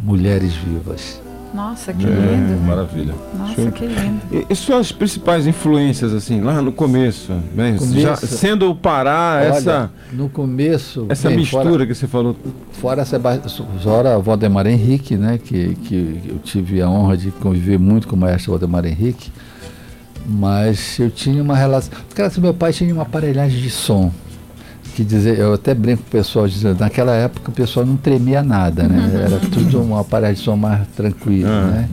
Mulheres Vivas. Nossa, que lindo. Maravilha. Nossa, Show. que lindo. E suas principais influências, assim, lá no começo, né? Já sendo o Pará, olha, no começo, essa mistura que você falou. Fora Valdemar Henrique, né? Que eu tive a honra de conviver muito com o maestro Valdemar Henrique, mas eu tinha uma relação. Porque meu pai tinha uma aparelhagem de som. Que dizer, eu até brinco com o pessoal dizendo, naquela época o pessoal não tremia nada, né? Era tudo uma aparelhagem de som mais tranquilo, né?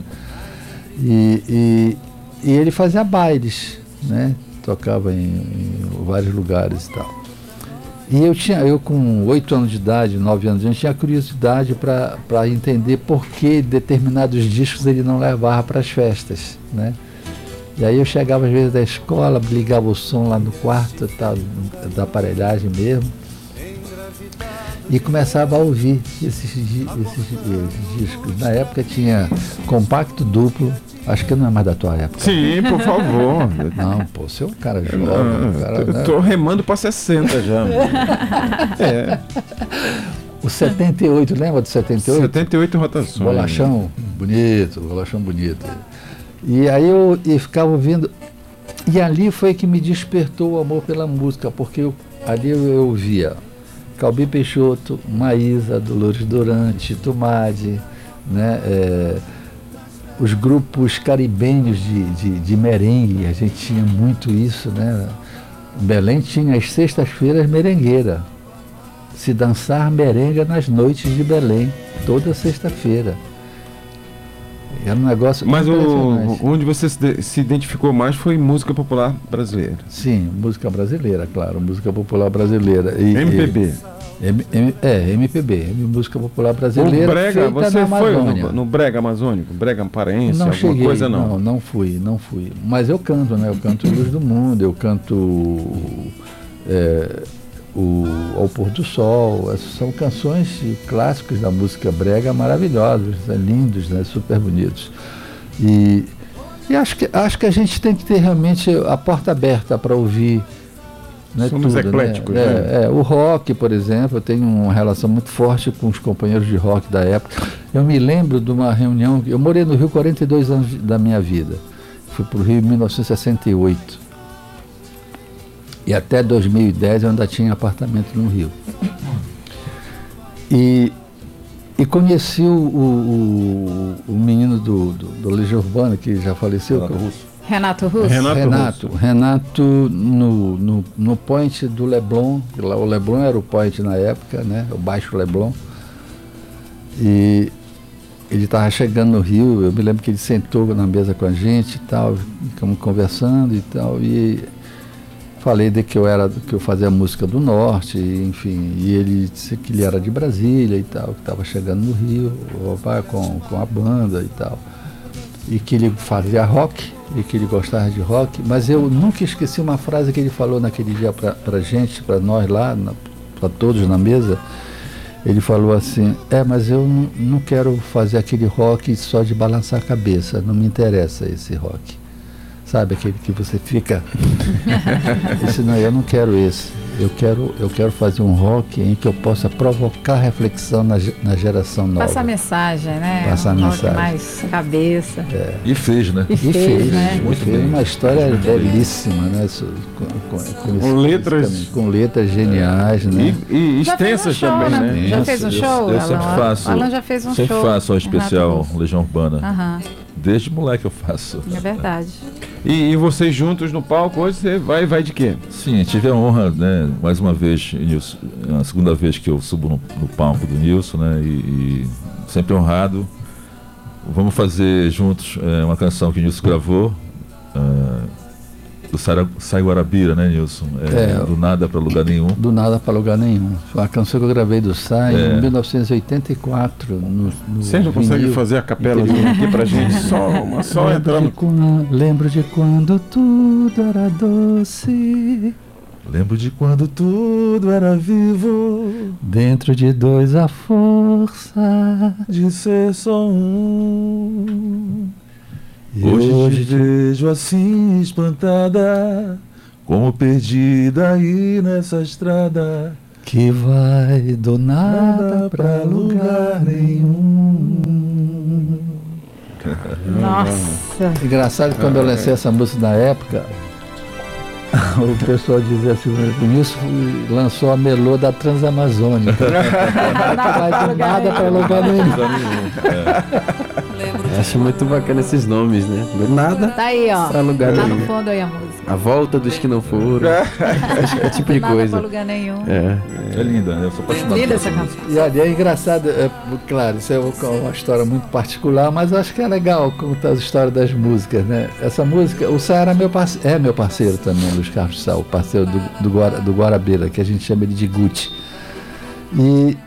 E ele fazia bailes, né? Tocava em vários lugares e tal. E eu com 8 anos de idade, 9 anos de idade, tinha curiosidade para entender por que determinados discos ele não levava para as festas, né? E aí eu chegava às vezes da escola, ligava o som lá no quarto da aparelhagem mesmo e começava a ouvir esses discos. Na época tinha compacto duplo, acho que não é mais da tua época. Sim, por favor. Não, pô, você é um cara jovem. Eu tô remando para 60 já. O 78, lembra do 78? 78 rotações. Bolachão bonito. E aí eu ficava ouvindo, e ali foi que me despertou o amor pela música, porque ali eu ouvia Calbi Peixoto, Maísa, Dolores Duran, Tito Madi, né, os grupos caribenhos de merengue, a gente tinha muito isso, né? Belém tinha as sextas-feiras merengueira, se dançar merenga nas noites de Belém, toda sexta-feira. Era um negócio. Mas onde você se identificou mais foi música popular brasileira. Sim, música brasileira, claro, música popular brasileira. MPB. MPB, música popular brasileira. O brega, você na foi Amazônia. no brega amazônico, brega paraense, não alguma cheguei, coisa não? Não fui. Mas eu canto, né? Eu canto Luz do Mundo, eu canto Ao Pôr do Sol. Essas são canções clássicos da música brega maravilhosos, né? Lindos, né? Super bonitos. E acho que a gente tem que ter realmente a porta aberta para ouvir. Né, somos tudo, ecléticos, né? O rock, por exemplo, eu tenho uma relação muito forte com os companheiros de rock da época. Eu me lembro de uma reunião, eu morei no Rio 42 anos da minha vida. Fui para o Rio em 1968. E até 2010 eu ainda tinha apartamento no Rio. E conheci o menino do Legião Urbana, que já faleceu. Renato Russo? Renato no point do Leblon. O Leblon era o point na época, né? O Baixo Leblon. E ele estava chegando no Rio, eu me lembro que ele sentou na mesa com a gente e tal, ficamos conversando e tal, e falei que eu fazia música do Norte, enfim, e ele disse que ele era de Brasília e tal, que estava chegando no Rio, com a banda e tal, e que ele fazia rock, e que ele gostava de rock, mas eu nunca esqueci uma frase que ele falou naquele dia pra gente, pra nós lá, pra todos na mesa. Ele falou assim, mas eu não quero fazer aquele rock só de balançar a cabeça, não me interessa esse rock. Sabe, aquele que você fica... Eu disse, não, eu não quero esse. Eu quero fazer um rock em que eu possa provocar reflexão na geração nova. Passar mensagem, né? Passar mensagem. Rock mais cabeça. E fez, né? E fez, né? Muito bem. Uma história belíssima, né? Com letras geniais, né? E extensas também, né? Já fez um show? Eu sempre faço. Alan já fez um sempre show. Sempre faço o especial Legião Urbana. Desde moleque eu faço. É verdade. E vocês juntos no palco, hoje você vai de quê? Sim, tive a honra, né, mais uma vez, Nilson, a segunda vez que eu subo no palco do Nilson, né, e sempre honrado. Vamos fazer juntos uma canção que o Nilson gravou, do Sai Guarabira, né, Nilson? Do Nada para Lugar Nenhum. Do Nada para Lugar Nenhum. Foi uma canção que eu gravei do Sai em 1984. Você não consegue fazer a capela aqui pra gente? Só entrando. Lembro de quando tudo era doce. Lembro de quando tudo era vivo. Dentro de dois a força de ser só um. Hoje te vejo assim espantada, como perdida aí nessa estrada, que vai do nada pra lugar nenhum. Nossa. Engraçado que quando eu lancei essa música na época, o pessoal dizia assim, o Nilson lançou a melô da Transamazônica. Nada para lugar nenhum. Eu acho muito bacana esses nomes, né? Do nada Tá aí, ó. pra lugar Tá no nenhum. fundo aí a música. A volta dos que não foram. Acho que é tipo de Nada coisa. pra lugar nenhum. É. É linda, né? Eu sou apaixonado. Linda por essa música. canção. E ali é engraçado, claro, isso é uma história muito particular, mas eu acho que é legal contar a história das músicas, né? Essa música, o Sá era meu parceiro também, Luiz Carlos Sá, o parceiro do Guarabeira, que a gente chama ele de Guti. E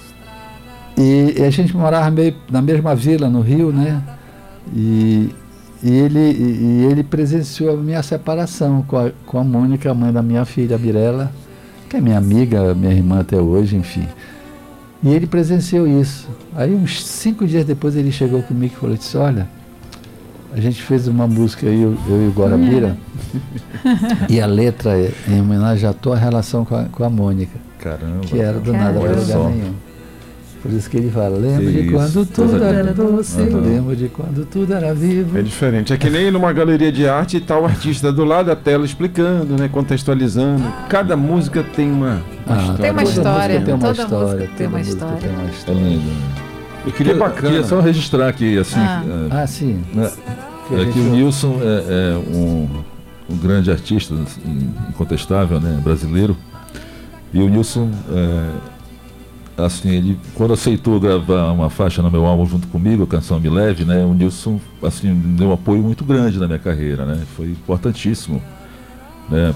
a gente morava meio na mesma vila, no Rio, né? E ele presenciou a minha separação com a Mônica, a mãe da minha filha, a Mirella, que é minha amiga, minha irmã até hoje, enfim. E ele presenciou isso. Aí uns 5 dias depois ele chegou comigo e falou, disse, olha, a gente fez uma música, eu e o Guarabira, e a letra é em homenagem à tua relação com a Mônica, Caramba. que era do nada para Olha lugar só. nenhum. Por isso que ele fala, lembro de Isso, quando tudo coisa era linda. doce, Uhum. lembro de quando tudo era vivo. É diferente. É que nem numa galeria de arte e tá o artista do lado da tela explicando, né? Contextualizando. Cada música tem uma história. Tem uma Toda história, música tem uma toda história, música tem toda uma música história. tem uma É história. lindo. Eu queria bacana. Queria só registrar aqui, assim, Ah. Ah, sim. né, Que a que gente- o Nilson é um grande artista incontestável, né, brasileiro. E o Nilson, assim, ele, quando aceitou gravar uma faixa no meu álbum junto comigo, a canção Me Leve, né, o Nilson, assim, deu um apoio muito grande na minha carreira, né, foi importantíssimo, né,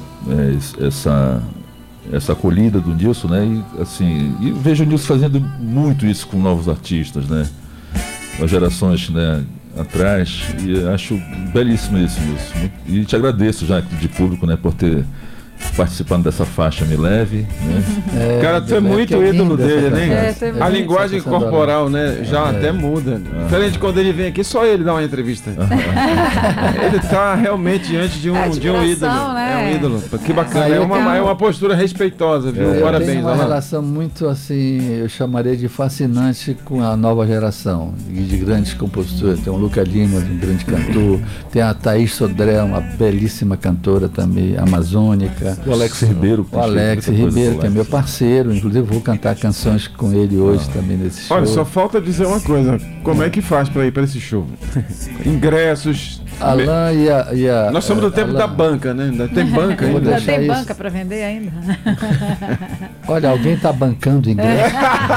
essa acolhida do Nilson, né, e assim, e vejo o Nilson fazendo muito isso com novos artistas, né, as gerações, né, atrás, e acho belíssimo isso, Nilson. E te agradeço já de público, né, por ter participado dessa faixa Me Leve, né? Cara, tu é muito que é ídolo linda essa dele, canção. né? É, tu é A muito. linguagem Essa canção corporal, né? Já até muda. Diferente de quando ele vem aqui, só ele dá uma entrevista. Ele tá realmente diante de um admiração, ídolo. né? É um ídolo. Que bacana. Aí É eu uma postura respeitosa, viu? Eu Parabéns, tenho uma Alan. relação muito assim, eu chamaria de fascinante com a nova geração de grandes compositores. Tem o Luca Lima, um grande cantor, tem a Thaís Sodré, uma belíssima cantora também, amazônica. O Alex Ribeiro. O Alex Ribeiro, que é meu parceiro, inclusive vou cantar canções com ele hoje também nesse show. Olha, só falta dizer uma coisa. Como é que faz pra ir pra esse show? Ingressos. Alain e a Nós somos do tempo Alain. da banca, né? Ainda tem banca Vou ainda. Já deixar tem isso. banca pra vender ainda? Olha, alguém está bancando ingresso.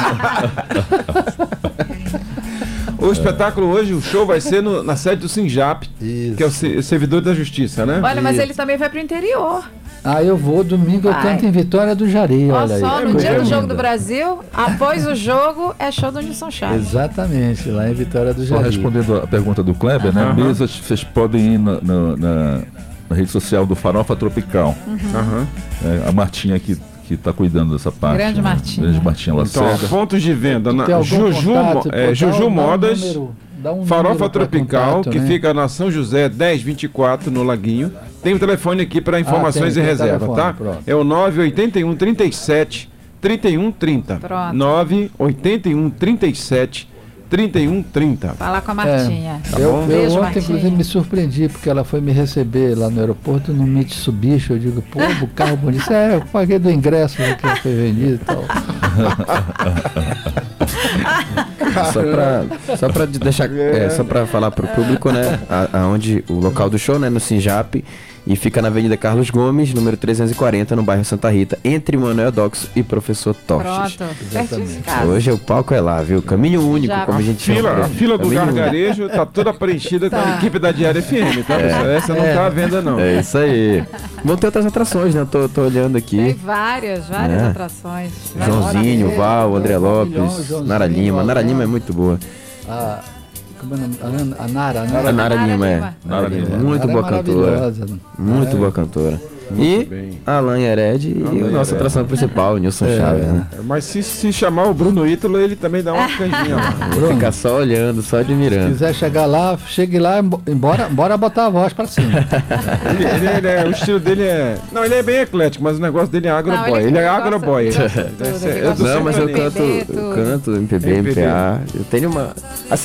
O espetáculo hoje, o show vai ser na sede do Sinjap, Isso. que é o servidor da justiça, né? Olha, mas Isso. ele também vai pro interior. Ah, eu vou domingo, eu Vai. canto em Vitória do Jari, Olha olha aí. só, no Coisa dia do Jogo linda. do Brasil, após o jogo, é show do Nilson Chaves. Exatamente, lá em Vitória do Só Jari. respondendo a pergunta do Kleber, né? Aham. Mesas, vocês podem ir na rede social do Farofa Tropical. Aham. A Martinha que está cuidando dessa parte. Grande né? Martinha. Grande Martinha Então, ó, Lacerda. pontos de venda. Tem algum Juju, contato, pô, Juju dá um Modas, número, dá um Farofa número pra Tropical, contato, que né? fica na São José 1024, no Laguinho. Tem o telefone aqui para informações tem e reserva, telefone, tá? pronto. É o 981 37 31 30. Pronto. 981 37 31 30. Falar com a Martinha. Tá Eu, bom? eu Beijo, ontem, Martinha. inclusive, me surpreendi, porque ela foi me receber lá no aeroporto no Mitsubishi. Eu digo, pô, o carro bonito. Eu paguei do ingresso que foi vendido e tal. Só pra deixar, só pra falar pro público, né? Aonde o local do show, né? No Sinjap. E fica na Avenida Carlos Gomes, número 340, no bairro Santa Rita, entre Manuel Dox e Professor Torches. Pronto. Pertinho de casa. Hoje o palco é lá, viu? Caminho único, Já. como a gente chama. A fila do Caminho único. gargarejo tá toda preenchida com a Tá. equipe da Diária FM, tá? pessoal? Essa não tá à venda, não. É isso aí. Vão ter outras atrações, né? Eu tô olhando Tem aqui. várias É. atrações. Joãozinho, Val, André Joãozinho, Lopes, Joãozinho, Nara Lima. Nara Lima é muito boa. Como é o nome? A Nara, né? A Nara Lima é. Nara Lima. Muito Nara boa é cantora. maravilhosa. Muito É. boa cantora. Muito E bem. Alan Hered e a nossa atração principal, o Nilson Chaves, né? Mas se chamar o Bruno Ítalo, ele também dá uma canjinha lá. Bruno, Ficar só olhando, só se admirando. quiser chegar lá, chegue lá, bora botar a voz pra cima. O estilo dele é... Não, ele é bem eclético, mas o negócio dele é agroboy. Não, ele é gosta- agroboy. gosta de tudo, ele Eu gosta do Não, mas eu MPB, canto tudo. MPB, MPA. Eu tenho uma.